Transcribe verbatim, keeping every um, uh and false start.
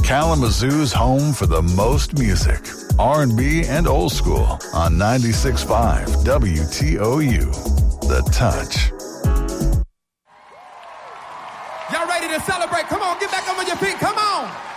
Kalamazoo's home for the most music, R and B and old school on ninety-six point five W T O U. The Touch. Y'all ready to celebrate? Come on, get back up on your feet. Come on.